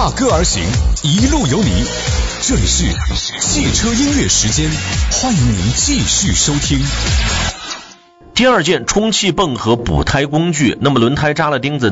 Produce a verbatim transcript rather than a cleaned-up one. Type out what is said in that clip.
踏歌而行，一路有你。这里是汽车音乐时间，欢迎您继续收听。 第二件充气泵和补胎工具，那么轮胎扎了钉子